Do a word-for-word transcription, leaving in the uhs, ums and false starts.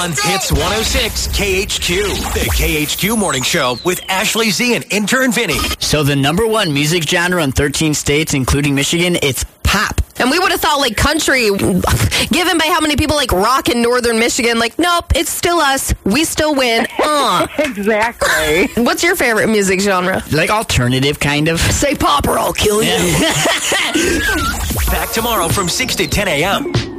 On Hits one oh six K H Q, the K H Q Morning Show with Ashley Z and intern Vinny. So the number one music genre in thirteen states, including Michigan, it's pop. And we would have thought, like, country, given by how many people like rock in northern Michigan, like, nope, it's still us. We still win. Uh. Exactly. What's your favorite music genre? Like alternative, kind of. Say pop or I'll kill you. Back tomorrow from six to ten a.m.